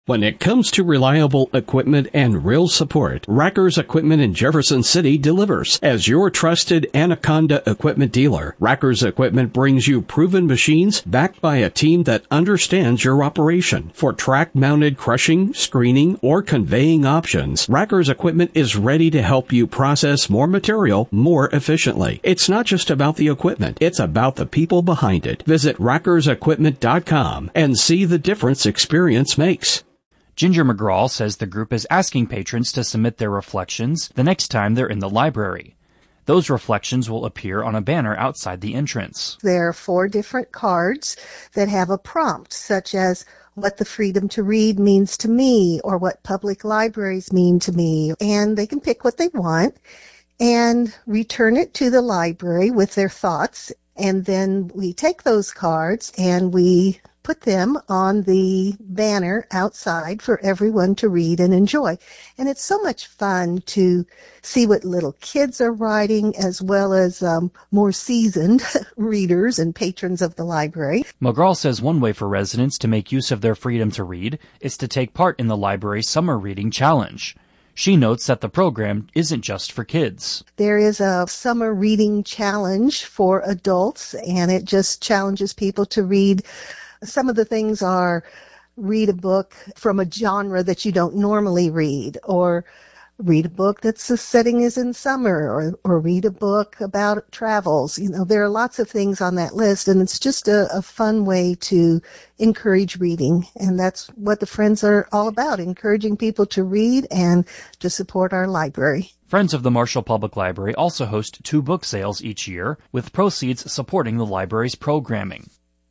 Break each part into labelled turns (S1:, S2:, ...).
S1: When it comes to reliable equipment and real support, Rackers Equipment in Jefferson City delivers. As your trusted Anaconda equipment dealer, Rackers Equipment brings you proven machines backed by a team that understands your operation. For track-mounted crushing, screening, or conveying options, Rackers Equipment is ready to help you process more material more efficiently. It's not just about the equipment, it's about the people behind it. Visit rackersequipment.com and see the difference experience makes.
S2: Ginger McGraw says the group is asking patrons to submit their reflections the next time they're in the library. Those reflections will appear on a banner outside the entrance.
S3: There are 4 different cards that have a prompt, such as what the freedom to read means to me, or what public libraries mean to me. And they can pick what they want and return it to the library with their thoughts. And then we take those cards and we put them on the banner outside for everyone to read and enjoy. And it's so much fun to see what little kids are writing, as well as more seasoned readers and patrons of the library.
S2: McGraw says one way for residents to make use of their freedom to read is to take part in the library's Summer Reading Challenge. She notes that the program isn't just for kids.
S3: There is a summer reading challenge for adults, and it just challenges people to read. Some of the things are read a book from a genre that you don't normally read, or read a book that's the setting is in summer, or read a book about travels. You know, there are lots of things on that list, and it's just a fun way to encourage reading. And that's what the Friends are all about, encouraging people to read and to support our library.
S2: Friends of the Marshall Public Library also host 2 book sales each year, with proceeds supporting the library's programming.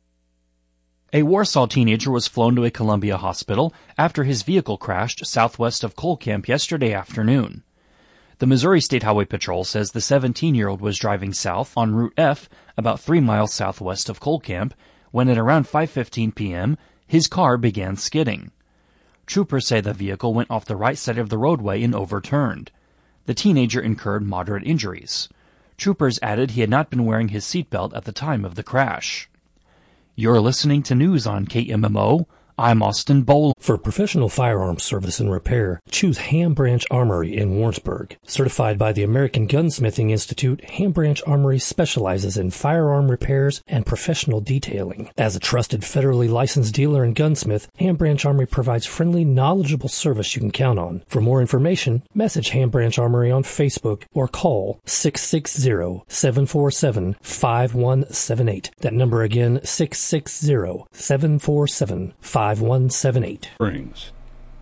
S2: A Warsaw teenager was flown to a Columbia hospital after his vehicle crashed southwest of Cole Camp yesterday afternoon. The Missouri State Highway Patrol says the 17-year-old was driving south on Route F about 3 miles southwest of Cole Camp when at around 5:15 p.m. his car began skidding. Troopers say the vehicle went off the right side of the roadway and overturned. The teenager incurred moderate injuries. Troopers added he had not been wearing his seatbelt at the time of the crash. You're listening to news on KMMO. I'm Austin Bowl.
S4: For professional firearms service and repair, choose Ham Branch Armory in Warrensburg. Certified by the American Gunsmithing Institute, Ham Branch Armory specializes in firearm repairs and professional detailing. As a trusted federally licensed dealer and gunsmith, Ham Branch Armory provides friendly, knowledgeable service you can count on. For more information, message Ham Branch Armory on Facebook or call 660-747-5178. That number again, 660-747-5178.
S5: Springs.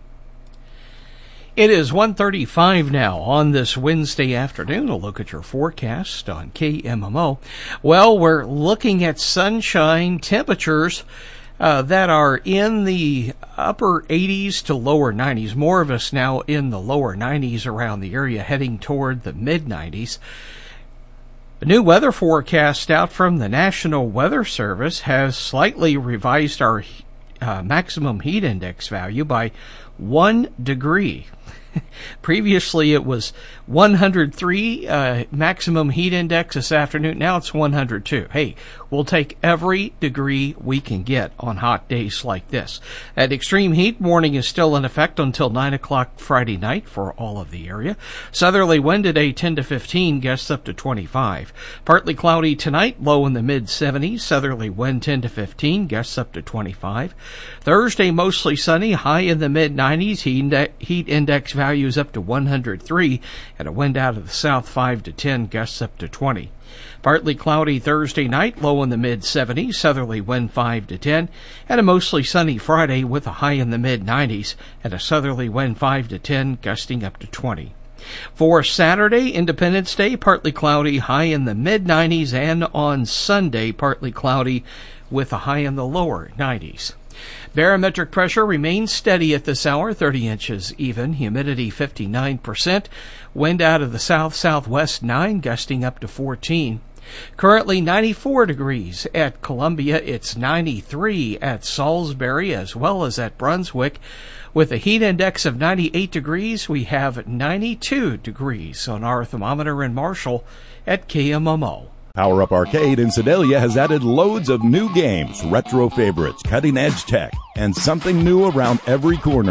S5: It is 1:35 now on this Wednesday afternoon. A look at your forecast on KMMO. Well, we're looking at sunshine temperatures that are in the upper 80s to lower 90s. More of us now in the lower 90s around the area, heading toward the mid-90s. A new weather forecast out from the National Weather Service has slightly revised our maximum heat index value by 1 degree. Previously it was 103 maximum heat index this afternoon. Now it's 102. Hey, we'll take every degree we can get on hot days like this. That extreme heat warning is still in effect until 9 o'clock Friday night for all of the area. Southerly wind today 10 to 15, gusts up to 25. Partly cloudy tonight, low in the mid-70s. Southerly wind 10 to 15, gusts up to 25. Thursday mostly sunny, high in the mid-90s. Heat index values up to 103, and a wind out of the south 5 to 10, gusts up to 20. Partly cloudy Thursday night, low in the mid-70s, southerly wind 5 to 10, and a mostly sunny Friday with a high in the mid-90s and a southerly wind 5 to 10, gusting up to 20. For Saturday, Independence Day, partly cloudy, high in the mid-90s, and on Sunday, partly cloudy with a high in the lower 90s. Barometric pressure remains steady at this hour, 30 inches even. Humidity 59%. Wind out of the south-southwest 9, gusting up to 14. Currently 94 degrees at Columbia. It's 93 at Salisbury as well as at Brunswick. With a heat index of 98 degrees, we have 92 degrees on our thermometer in Marshall at KMMO.
S6: Power Up Arcade in Sedalia has added loads of new games, retro favorites, cutting-edge tech, and something new around every corner.